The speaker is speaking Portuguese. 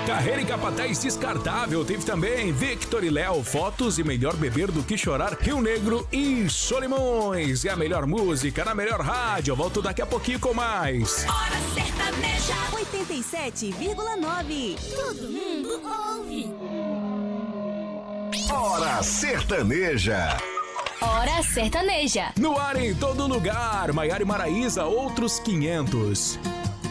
Carreira e Capataz descartável. Teve também Victor e Léo, Fotos e Melhor Beber do que Chorar, Rio Negro e Solimões. E a melhor música na melhor rádio. Eu volto daqui a pouquinho com mais. Hora Sertaneja 87,9. Todo mundo ouve. Hora Sertaneja. Hora Sertaneja. No ar em todo lugar. Maiara e Maraísa, outros 500.